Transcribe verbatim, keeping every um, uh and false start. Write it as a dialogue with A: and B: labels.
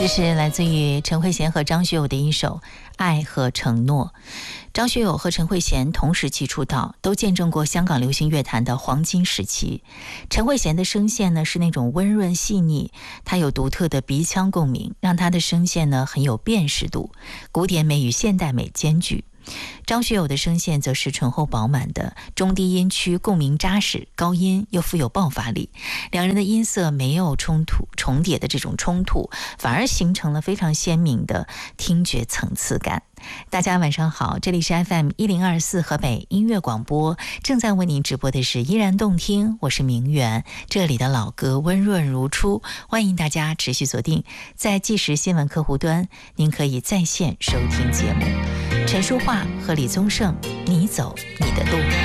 A: 这是来自于陈慧娴和张学友的一首《爱和承诺》。张学友和陈慧娴同时期出道，都见证过香港流行乐坛的黄金时期。陈慧娴的声线呢是那种温润细腻，她有独特的鼻腔共鸣，让她的声线呢很有辨识度，古典美与现代美兼具。张学友的声线则是醇厚饱满的，中低音区共鸣扎实，高音又富有爆发力。两人的音色没有冲突重叠的这种冲突，反而形成了非常鲜明的听觉层次感。大家晚上好，这里是 F M 一零二四河北音乐广播，正在为您直播的是依然动听，我是明媛，这里的老歌温润如初，欢迎大家持续锁定在即时新闻客户端，您可以在线收听节目。陈淑桦和李宗盛，你走你的路。